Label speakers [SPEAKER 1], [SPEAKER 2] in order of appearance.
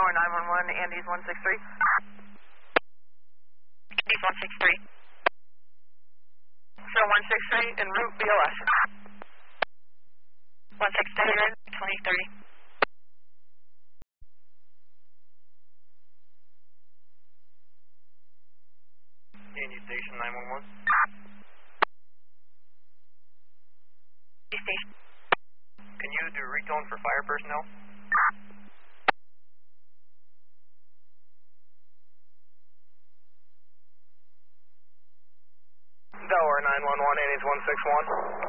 [SPEAKER 1] Delaware 911, Andes 163.
[SPEAKER 2] Andes 163.
[SPEAKER 1] So 163 en route BLS.
[SPEAKER 2] 163, 2030.
[SPEAKER 3] Andes Station 911.
[SPEAKER 2] Station.
[SPEAKER 3] Can you do retone for fire personnel? Delaware 911, Andes 161.